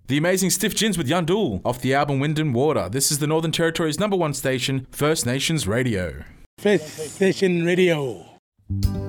The amazing Stiff Gins with Yandul off the album Wind and Water. This is the Northern Territory's #1 station, First Nations Radio. First Station Radio.